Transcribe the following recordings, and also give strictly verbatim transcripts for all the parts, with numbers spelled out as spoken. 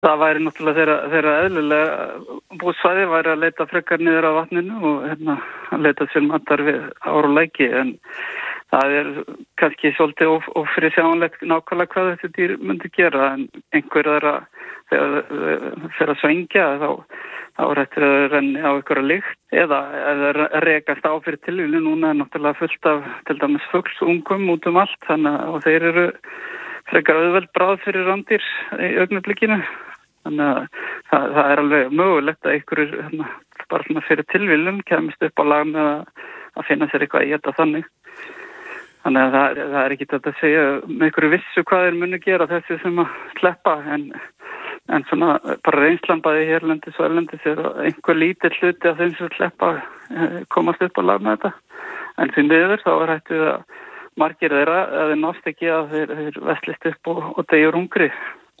Það væri náttúrulega þeirra, þeirra eðlilega búsvæði væri að leita frekar niður á vatninu og hérna, að leita sér matar við ár og læki, en það er kannski svolítið of, ofyrirsjáanlegt nákvæmlega hvað þessi dýr myndi gera, en einhver þeirra þegar það fer að svengja þá, þá er þetta að renni á einhverja lykt eða eða rekast á fyrir tilvíli. Núna er náttúrulega fullt af til dæmis fuglsungum út um allt, þannig að þeir eru frekar auðveld bráð fyrir rándýr í augnablikinu. Þannig að það, það er alveg mögulegt að einhverjur hérna, bara svona fyrir tilvílum kemist upp á lag með að, að finna sér eitthvað að éta þannig. Þannig að það er, það er ekki þetta að segja með einhverju vissu hvað þeir muni gera þessi sem að sleppa, en, en svona bara reynslan bæði hérlendis og erlendis er að einhver lítill hluti af þeim sem sleppa komast upp á lag með þetta. En því miður þá er hægt við að margir þeirra að þeir nást ekki að þeir, þeir veslist upp og, og deyjur hungri.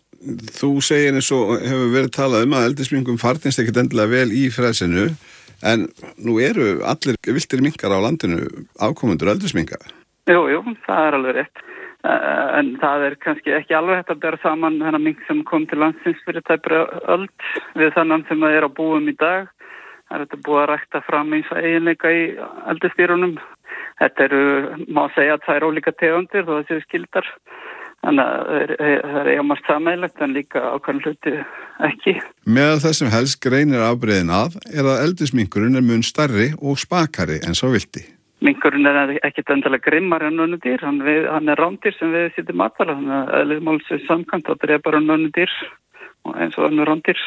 Þú segir eins og hefur verið talað um að eldisminkum farnist ekkert endilega vel í frelsinu, en nú eru allir villtir minkar á landinu afkomendur eldisminka. Jú, jú, það er alveg rétt. En það er kannski ekki alveg hægt að bera saman þennan mink sem kom til landsins fyrir tæpri öld við þannan sem það er á búum í dag. Það er þetta búið að rækta fram eins og eiginleika í eldisdýrunum. Þetta eru, má segja, tvær ólíka tegundir þó það séu skildar. Þannig að það er eiga margt sameiginlegt en líka ákveðin hluti ekki. Meðal þess sem helst greinir afbrigðin að er að eldisminkurinn er mun stærri og spakari en sá vilti. Minkurinn er ekkert endilega grimmar en önnur dýr. Hann, við, hann er rándýr sem við sittum matvæla. Þannig að eðlið málsins samkvæmt þá drepar hann önnur dýr eins og önnur rándýr.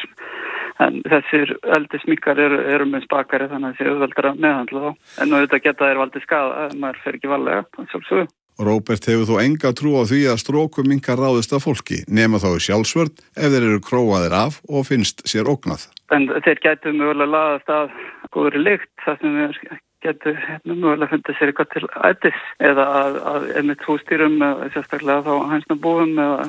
En þessir eldisminkar eru, eru með spakari þannig að það séu auðveldara að meðhandla þá. En auðvitað geta þeir valdið skaða ef maður fer ekki varlega, sjálfsögðu. Róbert hefur þó enga trú á því að strókuminkar ráðist af fólki, nema þá í sjálfsvörn ef þeir eru króaðir af og finnst sér ógnað. En þeir gætu mögulega laðast að góðri lykt, það sem þeir gætu hérna, mögulega fundið sér eitthvað til ætis eða að, að einmitt húsdýrum, sérstaklega þá hænsnabúum eða,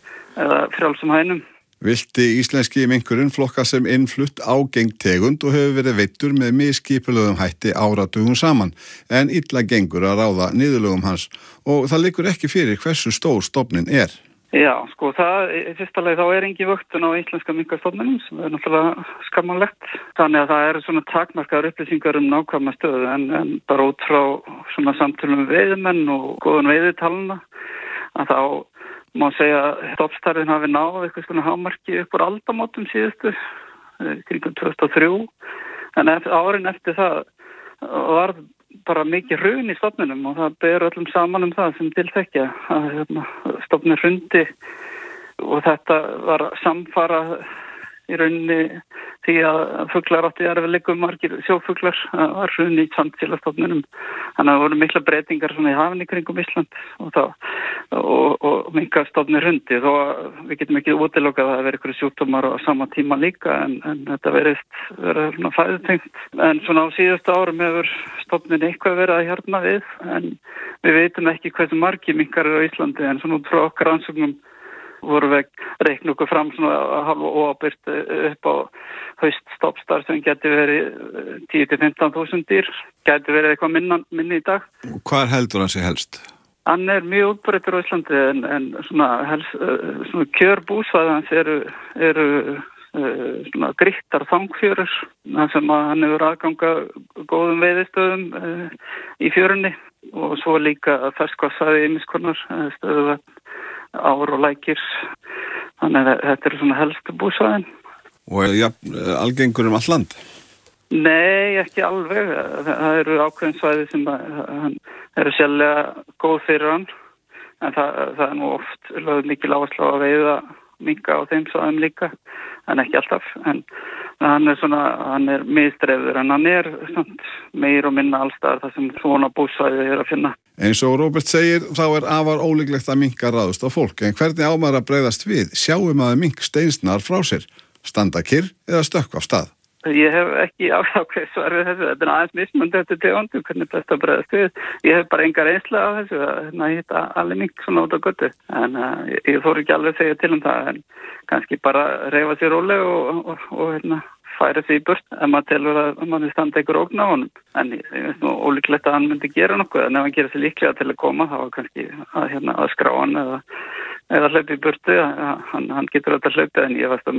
eða frjálsum hænum. Vilti íslenski minkurinn flokka sem innflutt ágeng tegund og hefur verið veiddur með misskipulögum hætti áratugum saman, en illa gengur að ráða niðurlögum hans og það liggur ekki fyrir hversu stór stofnin er. Já, sko, það, í fyrsta lagi þá er engin vöktun á íslenska minkastofninum sem er náttúrulega skammarlegt. Þannig að það eru svona takmarkaðar upplýsingar um nákvæma stöðu en, en bara út frá svona samtölum við veiðimenn og góðan veiðitalna að þá má segja að stofnstærðin hafi náð eitthvað svona hámarki upp úr aldamótum síðustu, kringum tvö þúsund og þrjú. En eftir, árin eftir það var bara mikið hrun í stofninum og það ber öllum saman um það sem tilþekja að hérna, stofnin hrundi og þetta var samfara í rauninni því að fuglar átti erfiðleikum margir sjófuglar var hrun í sandsílastofninum. Þannig að það voru mikla breytingar svona í hafinu kringum Ísland og þá og, og minkastofnir hrundi þó við getum ekki útilokað að það veri ykkur sjúkdómar á sama tíma líka en, en þetta verið verið svona fæðutengt. En svona á síðustu árum hefur stofnin eitthvað verið að hjarna við en við veitum ekki hversu margir minkar eru á Íslandi en svona út frá okkar rannsóknum voru við reikna okkur fram svona halva óábyrgt upp á hauststofnstar sem geti verið tíu til fimmtán þúsund dýr, geti verið eitthvað minna, minni í dag. Og hvar heldur hann sig helst? Hann er mjög útbreiddur á Íslandi en, en svona, helst, svona kjörbúsvæði hans eru, eru svona grittar þangfjörur þar sem að hann hefur aðganga góðum veiðistöðum í fjörunni og svo líka ferskvatnsvæði ýmiskonar stöðuvatn ár og lækir, þannig að þetta er svona helstu búsvæðin. Og er ja, algengur um all land? Nei, ekki alveg. Það eru ákveðin svæði sem að, eru sérlega góð fyrir hann, en það, það er nú oft lögð mikil áherslu á að veiða minka á þeim svæðum líka, en ekki alltaf. En hann er svona, hann er miðstreifður, en hann er samt, meir og minna allstaðar þar sem svona búsvæði er að finna. Eins og Róbert segir, þá er afar ólíklegt að minkar ráðust á fólk, en hvernig á maður að bregðast við? Sjáum að mink steinsnar frá sér, standa kyrr eða stökkva af stað? Ég hef ekki ákveð svar við þessu, þetta er aðeins mismunandi eftir tegundu, hvernig best að bregðast við. Ég hef bara enga reynsla af þessu, að hitta allir mink svona út á götu, en uh, ég, ég þóru ekki alveg að segja til um það, en kannski bara reyfa sér róleg og, og, og hérna, færa sig í burt ef maður telur að mann er standa ykkur ógn á honum. En ég veist nú ólíklegt að hann myndi gera nokkuð, en ef hann gerir sig líklega til að koma, þá var kannski að, hérna, að skrá hann eða, eða hlaupi í burtu, hann, hann getur þetta hlaupið en ég veist að